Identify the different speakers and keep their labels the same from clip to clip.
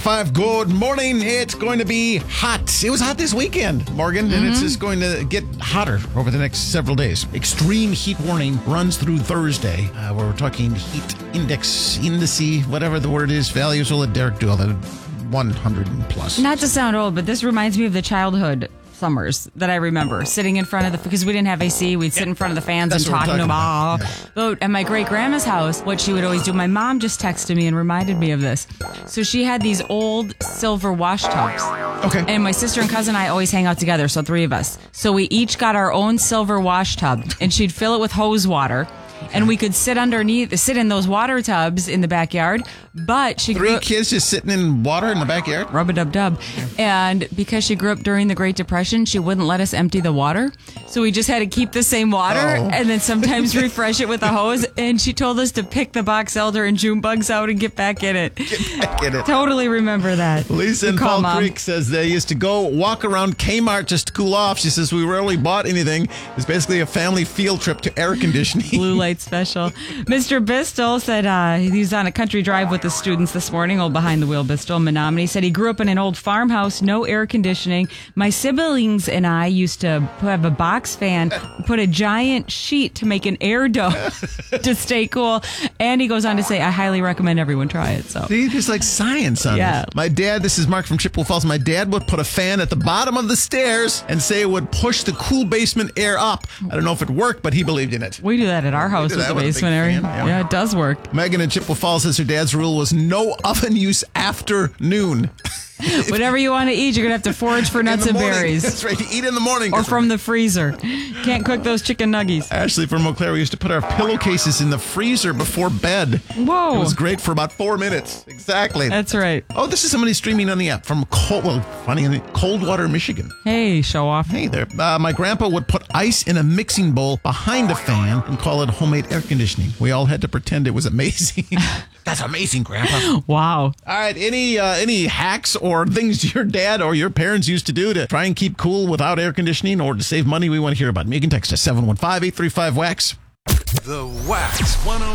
Speaker 1: Good morning. It's going to be hot. It was hot this weekend, Morgan, and it's just going to get hotter over the next several days. Extreme heat warning runs through Thursday, where we're talking heat indice, whatever the word is, values. We'll let Derek do all that. 100 and plus.
Speaker 2: Not to sound old, but this reminds me of the childhood summers that I remember sitting in front of because we didn't have AC, we'd sit in front of the fans and talking about. At my great grandma's house, what she would always do, my mom just texted me and reminded me of this. So she had these old silver wash tubs.
Speaker 1: Okay.
Speaker 2: And my sister and cousin and I always hang out together, so three of us. So we each got our own silver wash tub, and she'd fill it with hose water. And we could sit in those water tubs in the backyard. But she
Speaker 1: Three kids just sitting in water in the backyard?
Speaker 2: Rub-a-dub-dub. And because she grew up during the Great Depression, she wouldn't let us empty the water. So we just had to keep the same water and then sometimes refresh it with a hose. And she told us to pick the box elder and June bugs out and get back in it. Totally remember that.
Speaker 1: Lisa in Fall Creek says they used to go walk around Kmart just to cool off. She says we rarely bought anything. It's basically a family field trip to air conditioning.
Speaker 2: Blue light special. Mr. Bistel said he was on a country drive with the students this morning, old behind the wheel Bistel, Menominee. Said he grew up in an old farmhouse, no air conditioning. My siblings and I used to have a box fan, put a giant sheet to make an air dome to stay cool. And he goes on to say, I highly recommend everyone try it. So
Speaker 1: see, there's like science on it. My dad, this is Mark from Chippewa Falls, my dad would put a fan at the bottom of the stairs and say it would push the cool basement air up. I don't know if it worked, but he believed in it.
Speaker 2: We do that at our house with the basement area. Yeah, it does work.
Speaker 1: Megan in Chippewa Falls says her dad's rule was no oven use after noon.
Speaker 2: Whatever you want to eat, you're going to have to forage for nuts and berries.
Speaker 1: That's right. Eat in the morning.
Speaker 2: Or from the freezer. Can't cook those chicken nuggies.
Speaker 1: Ashley from Eau Claire, we used to put our pillowcases in the freezer before bed.
Speaker 2: Whoa.
Speaker 1: It was great for about 4 minutes. Exactly.
Speaker 2: That's right.
Speaker 1: Oh, this is somebody streaming on the app from Coldwater, Michigan.
Speaker 2: Hey, show off.
Speaker 1: Hey there. My grandpa would put ice in a mixing bowl behind a fan and call it homemade air conditioning. We all had to pretend it was amazing. That's amazing, Grandpa.
Speaker 2: Wow.
Speaker 1: All right. Any hacks or things your dad or your parents used to do to try and keep cool without air conditioning or to save money? We want to hear about it. You can text us 715-835-WAX.
Speaker 3: The Wax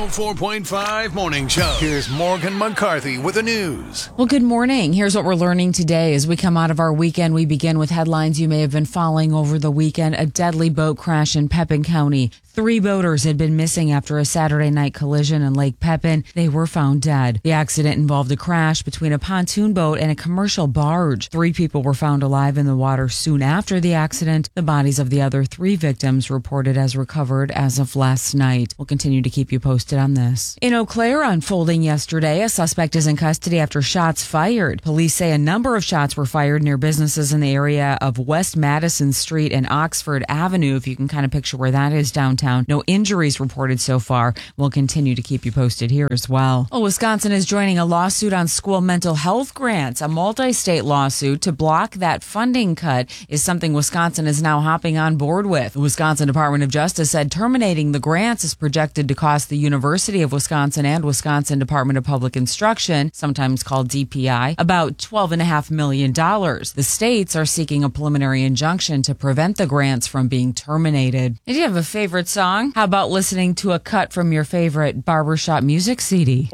Speaker 3: 104.5 Morning Show. Here's Morgan McCarthy with the news.
Speaker 2: Well, good morning. Here's what we're learning today. As we come out of our weekend, we begin with headlines you may have been following over the weekend. A deadly boat crash in Pepin County. 3 boaters had been missing after a Saturday night collision in Lake Pepin. They were found dead. The accident involved a crash between a pontoon boat and a commercial barge. 3 people were found alive in the water soon after the accident. The bodies of the other 3 victims reported as recovered as of last night. We'll continue to keep you posted on this. In Eau Claire, unfolding yesterday, a suspect is in custody after shots fired. Police say a number of shots were fired near businesses in the area of West Madison Street and Oxford Avenue, if you can kind of picture where that is downtown. No injuries reported so far. We'll continue to keep you posted here as well. Well, Wisconsin is joining a lawsuit on school mental health grants. A multi-state lawsuit to block that funding cut is something Wisconsin is now hopping on board with. The Wisconsin Department of Justice said terminating the grants is projected to cost the University of Wisconsin and Wisconsin Department of Public Instruction, sometimes called DPI, about $12.5 million. The states are seeking a preliminary injunction to prevent the grants from being terminated. Did you have a favorite song? How about listening to a cut from your favorite barbershop music CD?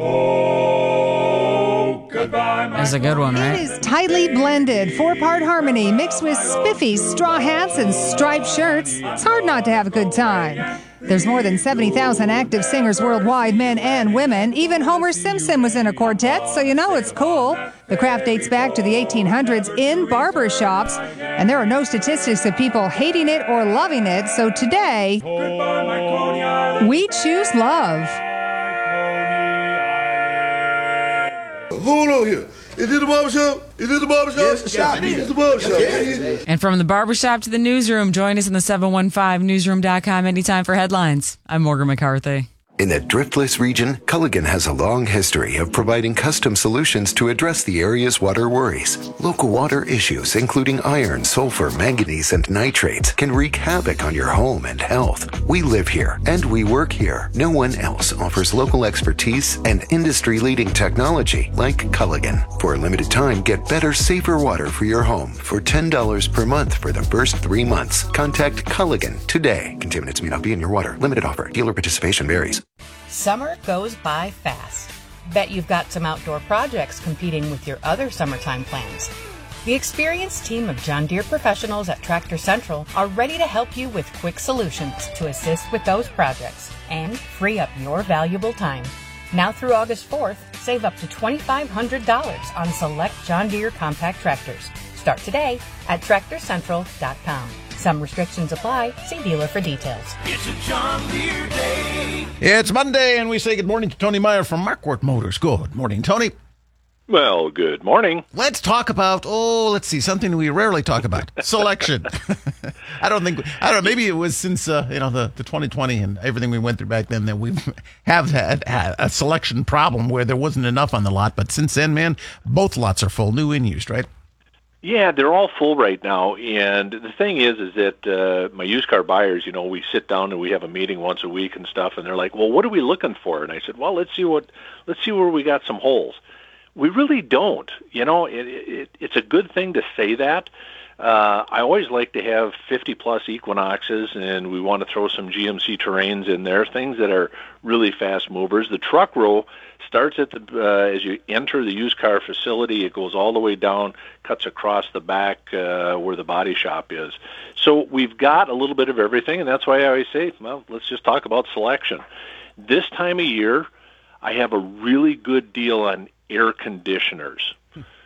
Speaker 4: Oh, goodbye, my
Speaker 2: That's a good one, right?
Speaker 5: It is tightly blended, 4-part harmony mixed with spiffy straw hats and striped shirts. It's hard not to have a good time. There's more than 70,000 active singers worldwide, men and women. Even Homer Simpson was in a quartet, so you know it's cool. The craft dates back to the 1800s in barber shops, and there are no statistics of people hating it or loving it. So today, we choose love.
Speaker 4: Hold on here. Is it the barbershop? Is it the barbershop? Yes, it's the barbershop.
Speaker 2: And from the barbershop to the newsroom, join us in the 715newsroom.com anytime for headlines. I'm Morgan McCarthy.
Speaker 6: In the Driftless region, Culligan has a long history of providing custom solutions to address the area's water worries. Local water issues, including iron, sulfur, manganese, and nitrates, can wreak havoc on your home and health. We live here, and we work here. No one else offers local expertise and industry-leading technology like Culligan. For a limited time, get better, safer water for your home for $10 per month for the first 3 months. Contact Culligan today. Contaminants may not be in your water. Limited offer. Dealer participation varies.
Speaker 7: Summer goes by fast. Bet you've got some outdoor projects competing with your other summertime plans. The experienced team of John Deere professionals at Tractor Central are ready to help you with quick solutions to assist with those projects and free up your valuable time. Now through August 4th, save up to $2,500 on select John Deere compact tractors. Start today at TractorCentral.com. Some restrictions apply. See dealer for details.
Speaker 3: It's a John Deere day.
Speaker 1: It's Monday, and we say good morning to Tony Meyer from Marquardt Motors. Good morning, Tony.
Speaker 8: Well, good morning.
Speaker 1: Let's talk about, something we rarely talk about. Selection. I don't know, maybe it was since, the 2020 and everything we went through back then that we have had a selection problem where there wasn't enough on the lot. But since then, man, both lots are full, new and used, right?
Speaker 8: Yeah, they're all full right now. And the thing is that my used car buyers, we sit down and we have a meeting once a week and stuff. And they're like, well, what are we looking for? And I said, well, let's see where we got some holes. We really don't. It's a good thing to say that. I always like to have 50-plus Equinoxes, and we want to throw some GMC Terrains in there, things that are really fast movers. The truck row starts at as you enter the used car facility. It goes all the way down, cuts across the back where the body shop is. So we've got a little bit of everything, and that's why I always say, well, let's just talk about selection. This time of year, I have a really good deal on air conditioners.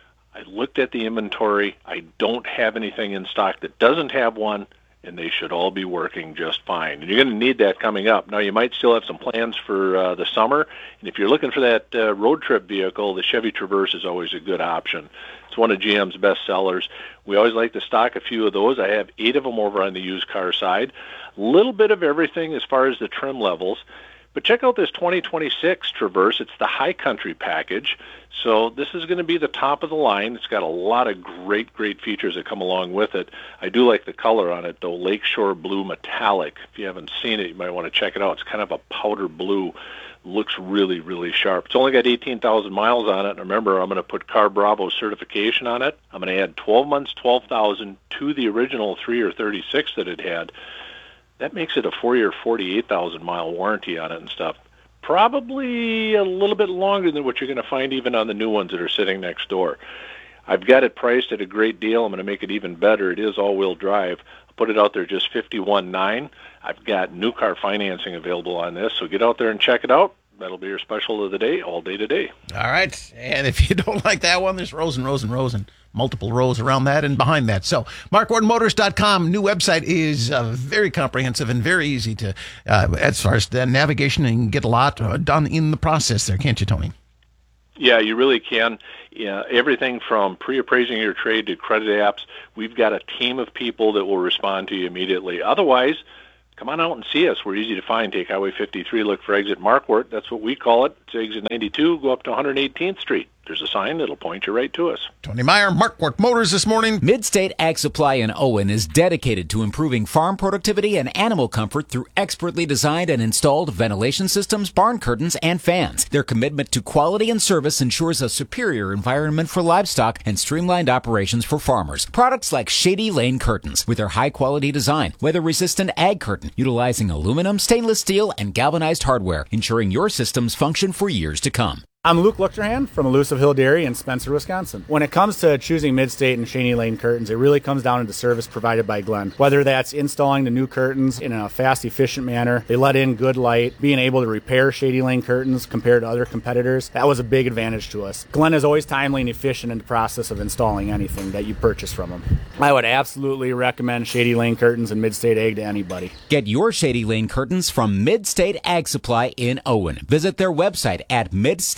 Speaker 8: I looked at the inventory. I don't have anything in stock that doesn't have one, and they should all be working just fine. And you're going to need that coming up. Now, you might still have some plans for the summer, and if you're looking for that road trip vehicle, the Chevy Traverse is always a good option. It's one of GM's best sellers. We always like to stock a few of those. I have 8 of them over on the used car side. A little bit of everything as far as the trim levels. But check out this 2026 Traverse. It's the High Country package. So this is going to be the top of the line. It's got a lot of great features that come along with it. I do like the color on it, though, Lakeshore Blue Metallic. If you haven't seen it, you might want to check it out. It's kind of a powder blue. Looks really, really sharp. It's only got 18,000 miles on it. And remember, I'm going to put Car Bravo certification on it. I'm going to add 12 months, 12,000 to the original 3 or 36 that it had. That makes it a 4-year, 48,000-mile warranty on it and stuff. Probably a little bit longer than what you're going to find even on the new ones that are sitting next door. I've got it priced at a great deal. I'm going to make it even better. It is all-wheel drive. I'll put it out there just $51,900. I've got new car financing available on this, so get out there and check it out. That'll be your special of the day, all day today.
Speaker 1: All right. And if you don't like that one, there's rows and rows and rows and multiple rows around that and behind that. So MarkWardenMotors.com, new website, is very comprehensive and very easy to, as far as the navigation, and get a lot done in the process there, can't you, Tony?
Speaker 8: Yeah, you really can. Yeah, everything from pre-appraising your trade to credit apps. We've got a team of people that will respond to you immediately. Otherwise, come on out and see us. We're easy to find. Take Highway 53, look for exit Marquardt. That's what we call it. It's exit 92, go up to 118th Street. There's a sign that'll point you right to us.
Speaker 1: Tony Meyer, Marquardt Motors this morning.
Speaker 9: Midstate Ag Supply in Owen is dedicated to improving farm productivity and animal comfort through expertly designed and installed ventilation systems, barn curtains, and fans. Their commitment to quality and service ensures a superior environment for livestock and streamlined operations for farmers. Products like Shady Lane Curtains, with their high-quality design, weather-resistant ag curtain, utilizing aluminum, stainless steel, and galvanized hardware, ensuring your systems function for years to come.
Speaker 10: I'm Luke Luchterhan from Elusive Hill Dairy in Spencer, Wisconsin. When it comes to choosing Midstate and Shady Lane curtains, it really comes down to the service provided by Glenn. Whether that's installing the new curtains in a fast, efficient manner, they let in good light, being able to repair Shady Lane curtains compared to other competitors, that was a big advantage to us. Glenn is always timely and efficient in the process of installing anything that you purchase from him. I would absolutely recommend Shady Lane curtains and Midstate Ag to anybody.
Speaker 9: Get your Shady Lane curtains from Midstate Ag Supply in Owen. Visit their website at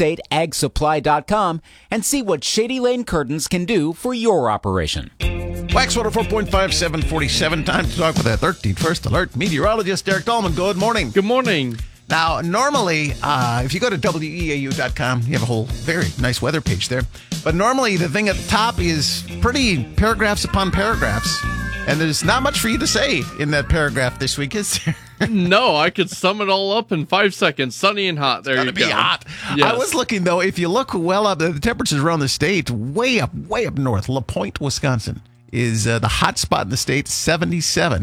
Speaker 9: midstateagsupply.com and see what Shady Lane curtains can do for your operation.
Speaker 1: Wax 104.5, 747. Time to talk with that 13th First Alert meteorologist, Derek Dahlman. Good morning.
Speaker 11: Good morning.
Speaker 1: Now, normally, if you go to WEAU.com, you have a whole very nice weather page there. But normally, the thing at the top is pretty paragraphs upon paragraphs. And there's not much for you to say in that paragraph this week, is there?
Speaker 11: No, I could sum it all up in 5 seconds. Sunny and hot. There you go.
Speaker 1: Be hot.
Speaker 11: Yes.
Speaker 1: I was looking, though, if you look well up, the temperatures around the state, way up north, La Pointe, Wisconsin, is the hot spot in the state, 77.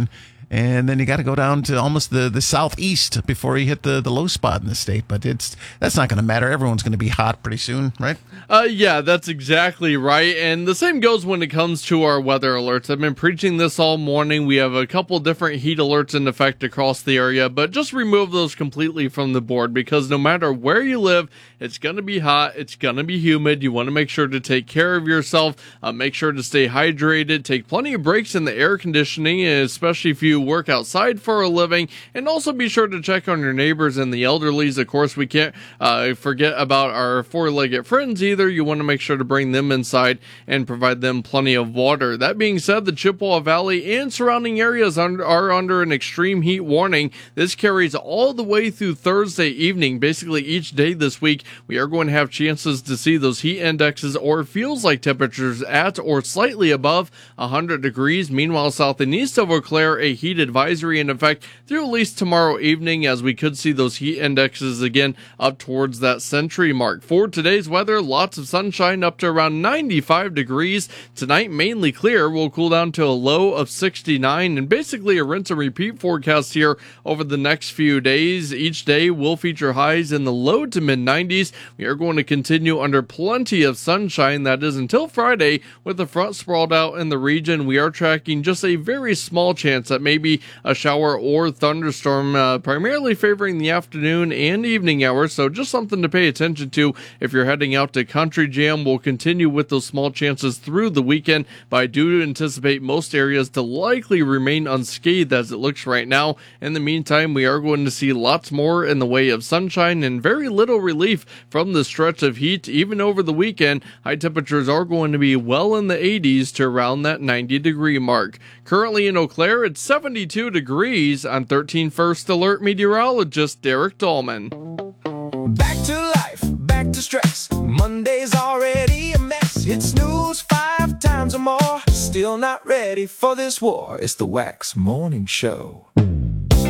Speaker 1: And then you got to go down to almost the southeast before you hit the low spot in the state. But that's not going to matter. Everyone's going to be hot pretty soon, right?
Speaker 11: Yeah, that's exactly right. And the same goes when it comes to our weather alerts. I've been preaching this all morning. We have a couple different heat alerts in effect across the area, but just remove those completely from the board, because no matter where you live, it's going to be hot. It's going to be humid. You want to make sure to take care of yourself. Make sure to stay hydrated. Take plenty of breaks in the air conditioning, especially if you work outside for a living. And also be sure to check on your neighbors and the elderlies. Of course, we can't forget about our four-legged friends either. You want to make sure to bring them inside and provide them plenty of water. That being said, the Chippewa Valley and surrounding areas are under an extreme heat warning. This carries all the way through Thursday evening. Basically, each day this week, we are going to have chances to see those heat indexes or feels like temperatures at or slightly above 100 degrees. Meanwhile, south and east of Eau Claire, a heat advisory in effect through at least tomorrow evening, as we could see those heat indexes again up towards that century mark. For today's weather, lots of sunshine up to around 95 degrees. Tonight, mainly clear. We'll cool down to a low of 69, and basically a rinse and repeat forecast here over the next few days. Each day will feature highs in the low to mid 90s. We are going to continue under plenty of sunshine. That is until Friday, with the front sprawled out in the region. We are tracking just a very small chance at maybe a shower or thunderstorm, primarily favoring the afternoon and evening hours. So just something to pay attention to if you're heading out to Country Jam. We'll continue with those small chances through the weekend, but I do anticipate most areas to likely remain unscathed as it looks right now. In the meantime, we are going to see lots more in the way of sunshine and very little relief from the stretch of heat. Even over the weekend, high temperatures are going to be well in the 80s to around that 90-degree mark. Currently in Eau Claire, it's 72 degrees. I'm 13 First Alert meteorologist Derek Dahlman.
Speaker 12: Back to life, back to stress. Monday's already a mess. Hit snooze 5 times or more. Still not ready for this war. It's the Wax Morning Show.